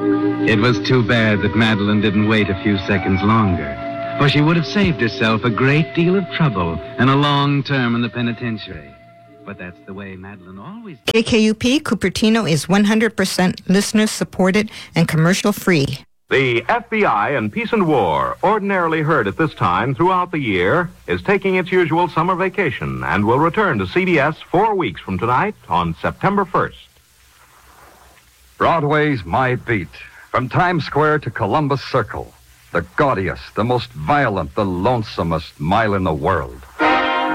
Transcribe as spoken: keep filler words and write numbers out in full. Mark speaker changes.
Speaker 1: It was too bad that Madeline didn't wait a few seconds longer, for she would have saved herself a great deal of trouble and a long term in the penitentiary. But that's the way Madeline always...
Speaker 2: K K U P Cupertino is one hundred percent listener-supported and commercial-free.
Speaker 3: The F B I in Peace and War, ordinarily heard at this time throughout the year, is taking its usual summer vacation and will return to C B S four weeks from tonight on September first.
Speaker 4: Broadway's my beat. From Times Square to Columbus Circle. The gaudiest, the most violent, the lonesomest mile in the world.